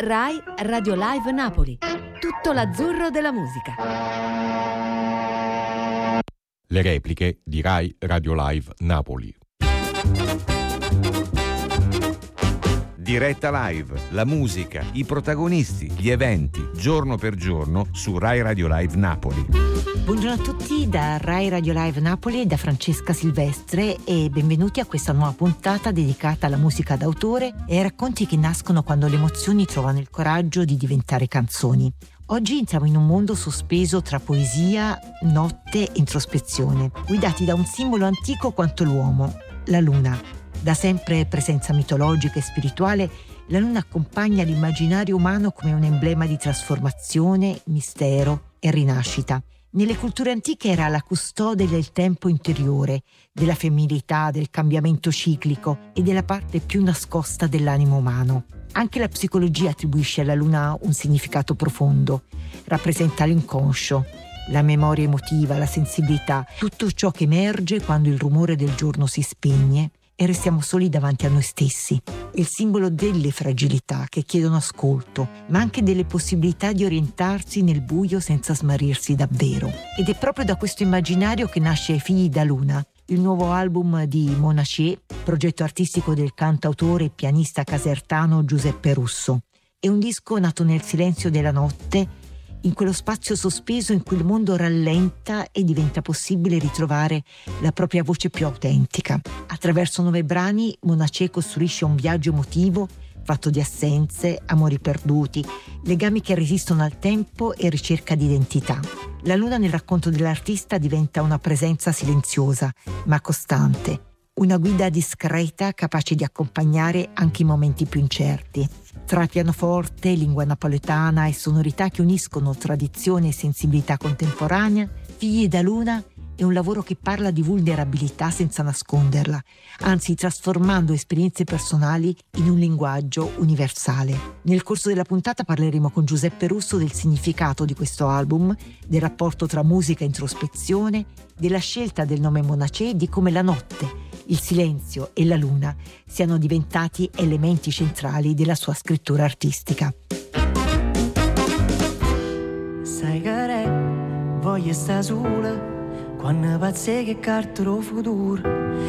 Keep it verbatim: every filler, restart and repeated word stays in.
Rai Radio Live Napoli. Tutto l'azzurro della musica. Le repliche di Rai Radio Live Napoli. Diretta live, la musica, i protagonisti, gli eventi, giorno per giorno su Rai Radio Live Napoli. Buongiorno a tutti da Rai Radio Live Napoli e da Francesca Silvestre e benvenuti a questa nuova puntata dedicata alla musica d'autore e ai racconti che nascono quando le emozioni trovano il coraggio di diventare canzoni. Oggi entriamo in un mondo sospeso tra poesia, notte e introspezione, guidati da un simbolo antico quanto l'uomo, la luna. Da sempre presenza mitologica e spirituale, la luna accompagna l'immaginario umano come un emblema di trasformazione, mistero e rinascita. Nelle culture antiche era la custode del tempo interiore, della femminilità, del cambiamento ciclico e della parte più nascosta dell'animo umano. Anche la psicologia attribuisce alla luna un significato profondo. Rappresenta l'inconscio, la memoria emotiva, la sensibilità, tutto ciò che emerge quando il rumore del giorno si spegne e restiamo soli davanti a noi stessi. È il simbolo delle fragilità che chiedono ascolto, ma anche delle possibilità di orientarsi nel buio senza smarrirsi davvero. Ed è proprio da questo immaginario che nasce Figli da Luna, il nuovo album di Mona Che, progetto artistico del cantautore e pianista casertano Giuseppe Russo. È un disco nato nel silenzio della notte, in quello spazio sospeso in cui il mondo rallenta e diventa possibile ritrovare la propria voce più autentica. Attraverso nove brani, Mona Che costruisce un viaggio emotivo fatto di assenze, amori perduti, legami che resistono al tempo e ricerca di identità. La luna nel racconto dell'artista diventa una presenza silenziosa, ma costante, una guida discreta capace di accompagnare anche i momenti più incerti. Tra pianoforte, lingua napoletana e sonorità che uniscono tradizione e sensibilità contemporanea, Figli da Luna è un lavoro che parla di vulnerabilità senza nasconderla, anzi trasformando esperienze personali in un linguaggio universale. Nel corso della puntata parleremo con Giuseppe Russo del significato di questo album, del rapporto tra musica e introspezione, della scelta del nome Mona Che e di come la notte, il silenzio e la luna siano diventati elementi centrali della sua scrittura artistica. Sai che voglio stare sola quando pazze che cartero futuro